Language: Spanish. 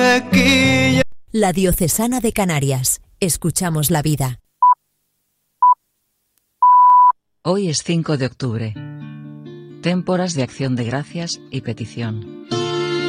mantequilla. La Diocesana de Canarias. Escuchamos la vida. Hoy es 5 de octubre. Témporas de acción de gracias y petición.